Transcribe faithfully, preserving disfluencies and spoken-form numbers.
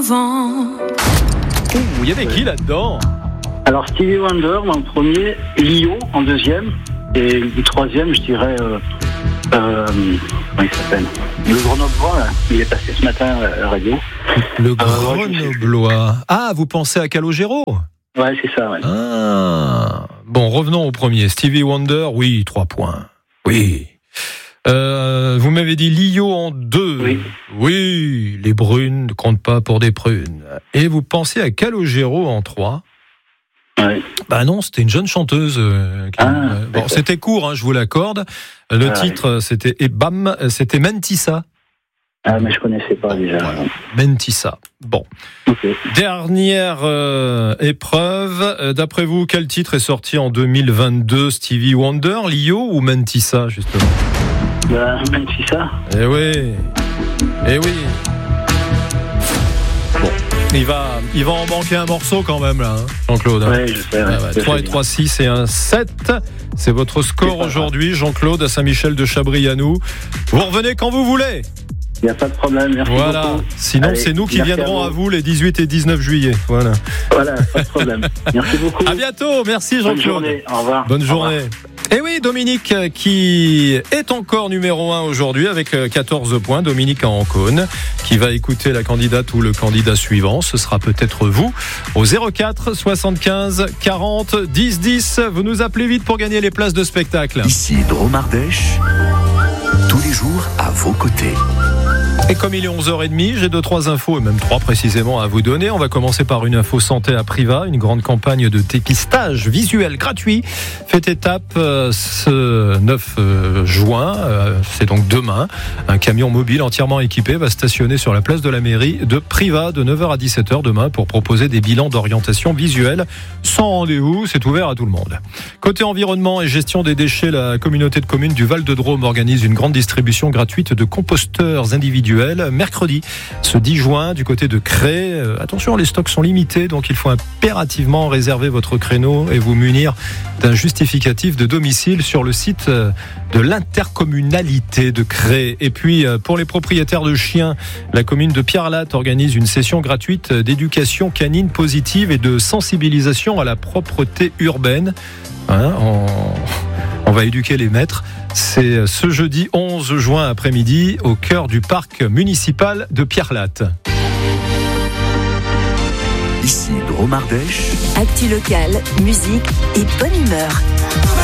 Il y avait qui là-dedans? Alors Stevie Wonder en premier, Lio en deuxième, et le troisième, je dirais, euh, euh, comment il s'appelle? Le Grenoblois, là, il est passé ce matin à la radio. Le Euh, Grenoblois. Ah, vous pensez à Calogero? Ouais, c'est ça, ouais. Ah. Bon, revenons au premier. Stevie Wonder, oui, trois points. Oui. Euh, vous m'avez dit Lio en deux. Oui. Oui, les brunes ne comptent pas pour des prunes. Et vous pensez à Calogero en trois. Ouais. Bah non, c'était une jeune chanteuse. Euh, qui, Ah, euh, bon, c'était court, hein, je vous l'accorde. Le ah, titre, ouais. c'était et bam, c'était Mentissa. Ah, mais je connaissais pas déjà. Voilà. Mentissa. Bon. Okay. Dernière euh, épreuve. Euh, d'après vous, quel titre est sorti en deux mille vingt-deux? Stevie Wonder, Lio ou Mentissa, justement? Bah, Mentissa. Eh oui. Eh oui. Bon. Il va, il va en manquer un morceau quand même, là, hein, Jean-Claude. Hein. Ouais, je sais. Ouais. Ah ouais, trois et trois, six et un sept. C'est votre score aujourd'hui, Jean-Claude, à Saint-Michel-de-Chabrianou. Vous revenez quand vous voulez. Il n'y a pas de problème, merci voilà. beaucoup. Sinon, Allez, c'est nous qui viendrons à vous. à vous les dix-huit et dix-neuf juillet. Voilà. Voilà, pas de problème. Merci beaucoup. À bientôt. Merci, Jean-Claude. Bonne journée. Au revoir. Bonne journée. Au revoir. Et oui, Dominique qui est encore numéro un aujourd'hui avec quatorze points. Dominique à Ancône qui va écouter la candidate ou le candidat suivant. Ce sera peut-être vous au zéro quatre soixante-quinze quarante dix dix. Vous nous appelez vite pour gagner les places de spectacle. Ici Drôme Ardèche, tous les jours à vos côtés. Et comme il est onze heures trente, j'ai deux, trois infos, et même trois précisément à vous donner. On va commencer par une info santé à Privas. Une grande campagne de dépistage visuel gratuit fait étape euh, ce neuf juin. Euh, c'est donc demain. Un camion mobile entièrement équipé va stationner sur la place de la mairie de Privas de neuf heures à dix-sept heures demain pour proposer des bilans d'orientation visuelle sans rendez-vous. C'est ouvert à tout le monde. Côté environnement et gestion des déchets, la communauté de communes du Val-de-Drôme organise une grande distribution gratuite de composteurs individuels mercredi, ce dix juin, du côté de Cré. Euh, attention, les stocks sont limités, donc il faut impérativement réserver votre créneau et vous munir d'un justificatif de domicile sur le site de l'intercommunalité de Cré. Et puis, pour les propriétaires de chiens, la commune de Pierrelatte organise une session gratuite d'éducation canine positive et de sensibilisation à la propreté urbaine. Hein, on... On va éduquer les maîtres. C'est ce jeudi onze juin après-midi au cœur du parc municipal de Pierrelatte. Ici Drôme Ardèche. Actu local, musique et bonne humeur.